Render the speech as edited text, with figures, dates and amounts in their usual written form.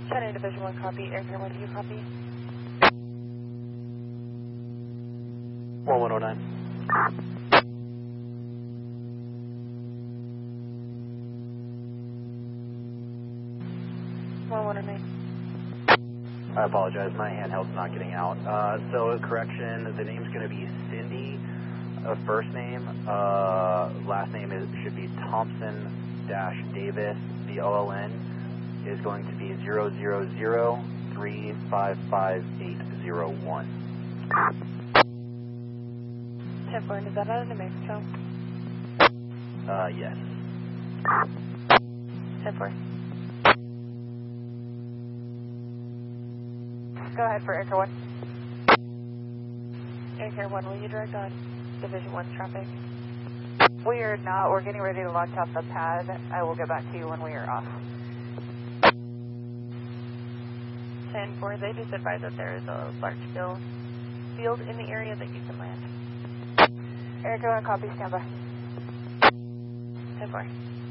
Center Division 1 copy. Air 1, do you copy? 1109. 1109. I apologize, my handheld's not getting out. So, correction, the name's going to be Cindy, first name. Last name should be Thompson-Davis. The OLN is going to be 000355801. 10-4, is that out of New Mexico? Yes. 10-4. Go ahead for Air 1. Air 1, will you direct on Division 1 traffic? We are not. We're getting ready to launch off the pad. I will get back to you when we are off. 10-4, they just advised that there is a large field in the area that you can land. Air 1, copy, stand by. 10-4.